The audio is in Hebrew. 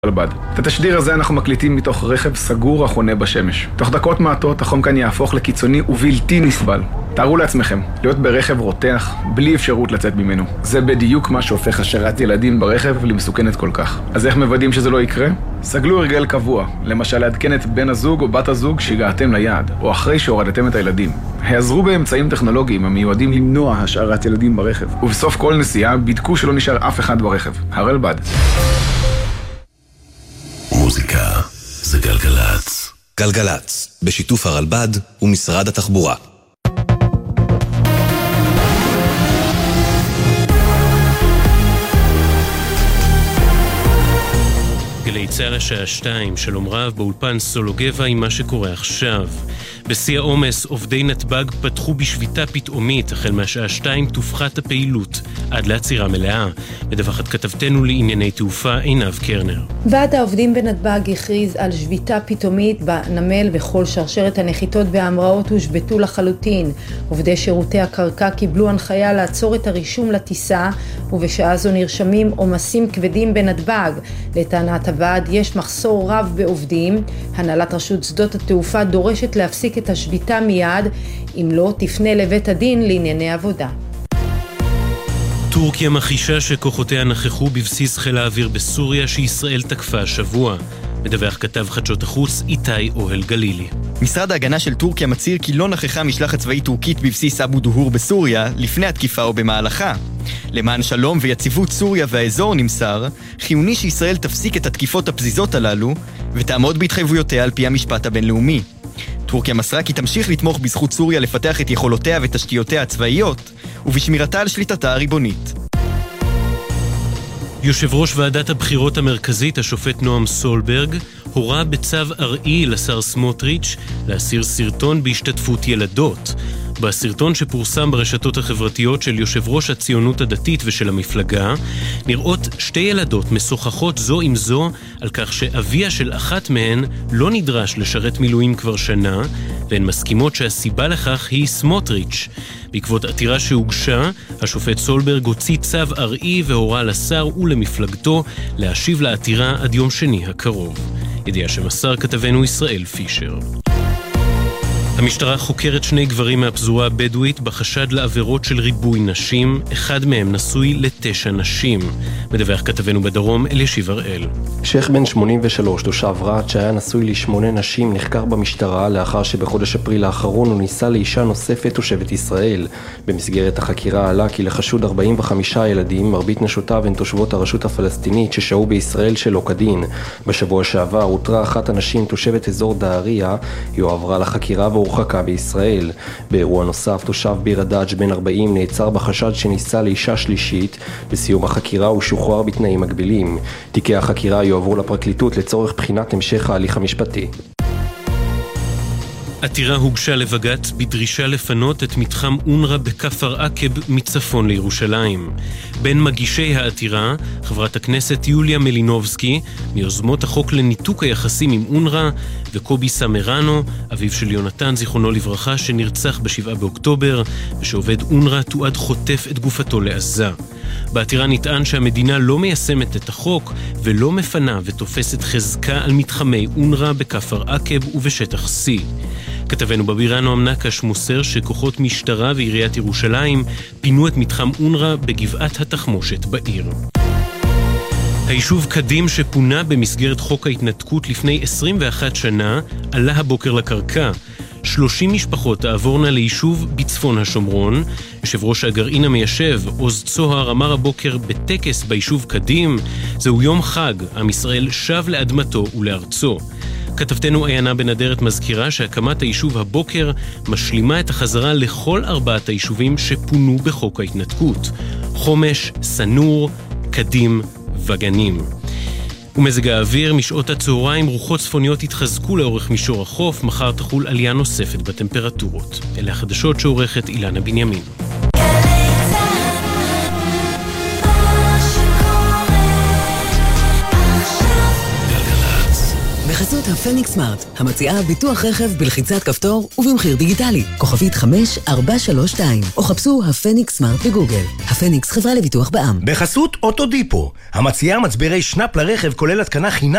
הרלב"ד. את התשדיר הזה אנחנו מקליטים מתוך רכב סגור החונה בשמש. תוך דקות מעטות החום כאן יהפוך לקיצוני ובלתי נסבל. תארו לעצמכם, להיות ברכב רותח בלי אפשרות לצאת ממנו. זה בדיוק מה שהופך השארת ילדים ברכב למסוכנת כל כך. אז איך מוודאים שזה לא יקרה? סגלו הרגל קבוע, למשל לעדכן את בן הזוג או בת הזוג שהגעתם ליעד, או אחרי שהורדתם את הילדים. העזרו באמצעים טכנולוגיים המיועדים למנוע השארת ילדים ברכב. ובסוף כל נסיעה בדקו שלא נשאר אף אחד ברכב. הרלב"ד. מוזיקה זה גלגלץ. גלגלץ, בשיתוף הרלב"ד ומשרד התחבורה. גלי צה"ל השעה 2, שלום רב, באולפן סולו גבע עם מה שקורה עכשיו. בשיא העומס, עובדי נתב"ג פתחו בשביתה פתאומית, החל מהשעה 2 תופחת הפעילות, עד לעצירה מלאה. מדווחת כתבתנו לענייני תעופה עינב קרנר. ועד העובדים בנתב"ג הכריז על שביתה פתאומית בנמל, וכל שרשרת הנחיתות וההמראות הושבתו לחלוטין. עובדי שירותי הקרקע קיבלו הנחיה לעצור את הרישום לטיסה, ובשעה זו נרשמים עומסים כבדים בנתב"ג. לטענת הוועד יש מחסור רב בעובדים. הנהלת רשות שדות התעופה דורשת להפסיק את השביתה מיד, אם לא תפנה לבית הדין לענייני עבודה. טורקיה מכחישה שכוחותיה נכחו בבסיס חיל האוויר בסוריה שישראל תקפה השבוע. מדווח כתב חדשות החוץ איתי אוהל גלילי. משרד ההגנה של טורקיה מצהיר כי לא נכחה משלחת צבאית טורקית בבסיס אבו דוהור בסוריה לפני התקיפה או במהלכה. למען שלום ויציבות סוריה והאזור נמסר, חיוני שישראל תפסיק את התקיפות הפזיזות הללו ותעמוד בהתחייבויותיה על פי המשפט הבינלאומי. טורקיה מסרה כי תמשיך לתמוך בזכות סוריה לפתח את יכולותיה ותשתיותיה הצבאיות ובשמירתה על שליטתה הריבונית. יושב ראש ועדת הבחירות המרכזית, השופט נועם סולברג, הורה בצו ארעי לשר סמוטריץ' להסיר סרטון בהשתתפות ילדות. בסרטון שפורסם ברשתות החברתיות של יושב ראש הציונות הדתית ושל המפלגה, נראות שתי ילדות משוחחות זו עם זו על כך שאביה של אחת מהן לא נדרש לשרת מילואים כבר שנה, והן מסכימות שהסיבה לכך היא סמוטריץ'. בעקבות עתירה שהוגשה, השופט סולברג הוציא צו ארעי והורה לשר ולמפלגתו להשיב לעתירה עד יום שני הקרוב. ידיעה שמסר כתבנו ישראל פישר. המשטרה חוקרת 2 גברים מהפזורה הבדואית בחשד לעבירות של ריבוי נשים, אחד מהם נשוי ל9 נשים. מדווח כתבנו בדרום אלישיב הראל. שייך בן 83, תושב רהט שהיה נשוי ל8 נשים, נחקר במשטרה לאחר שבחודש אפריל האחרון הוא נישא לאישה נוספת תושבת ישראל. במסגרת החקירה עלה כי לחשוד 45 ילדים, מרבית נשותיו הן תושבות הרשות הפלסטינית ששהו בישראל שלא כדין. בשבוע שעבר הותרה אחת הנשים תושבת אזור דהריה, היא הועברה לחקירה והורחקה בישראל. באירוע נוסף, תושב ביר הדאג' בן 40 נעצר בחשד שנישא לאישה שלישית. בסיום החקירה הוא שוחרר בתנאים מגבילים. תיקי החקירה יועברו לפרקליטות לצורך בחינת המשך ההליך המשפטי. עתירה הוגשה לבג"ץ בדרישה לפנות את מתחם אונר"א בכפר עקב מצפון לירושלים. בין מגישי העתירה, חברת הכנסת יוליה מלינובסקי, מיוזמות החוק לניתוק היחסים עם אונר"א, וקובי סמרנו, אביו של יונתן זיכרונו לברכה, שנרצח ב7 באוקטובר, ושעובד אונר"א תועד חוטף את גופתו לעזה. בעתירה נטען שהמדינה לא מיישמת את החוק ולא מפנה ותופסת חזקה על מתחמי אונר"א בכפר עקב ובשטח C. כתבנו בבירה נועם נקש מוסר שכוחות משטרה ועיריית ירושלים פינו את מתחם אונר"א בגבעת התחמושת בעיר. היישוב קדים שפונה במסגרת חוק ההתנתקות לפני 21 שנה עלה הבוקר לקרקע. 30 משפחות תעבורנה ליישוב בצפון השומרון. יושב ראש הגרעין המיישב עוז צוהר אמר הבוקר בטקס ביישוב קדים, זהו יום חג, עם ישראל שב לאדמתו ולארצו. כתבתנו עיינה בנדרת מזכירה שהקמת היישוב הבוקר משלימה את החזרה לכל 4 היישובים שפונו בחוק ההתנתקות: חומש, סנור, קדים וגנים. ומזג האוויר, משעות הצהריים רוחות צפוניות התחזקו לאורך מישור החוף, מחר תחול עלייה נוספת בטמפרטורות. אלה החדשות שעורכת אילנה בנימין. בחסות הפניקס סמארט, המציעה ביטוח רכב בלחיצת כפתור ובמחיר דיגיטלי. כוכבית 5432, או חפשו הפניקס סמארט בגוגל. הפניקס חברה לביטוח בע"מ. בחסות אוטודיפו, המציעה מצברי שנאפ לרכב כולל התקנה חינם